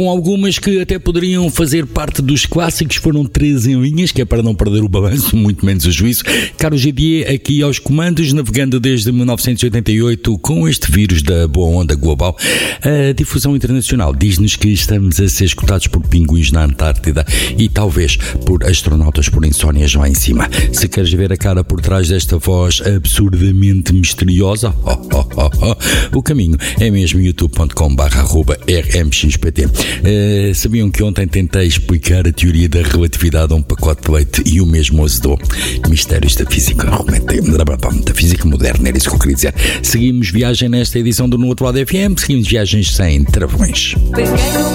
Algumas que até poderiam fazer parte dos clássicos foram 3 em linhas, que é para não perder o balanço, muito menos o juízo. Carlos Jadier aqui aos comandos, navegando desde 1988 com este vírus da boa onda global. A difusão internacional diz-nos que estamos a ser escutados por pinguins na Antártida e talvez por astronautas por insónias lá em cima. Se queres ver a cara por trás desta voz absurdamente misteriosa, o caminho é mesmo youtube.com/rmxpt. Sabiam que ontem tentei explicar a teoria da relatividade a um pacote de leite e o mesmo azedou? Mistérios da física moderna, era isso que eu queria dizer. Seguimos viagem nesta edição do No Outro Lado FM, seguimos viagens sem travões.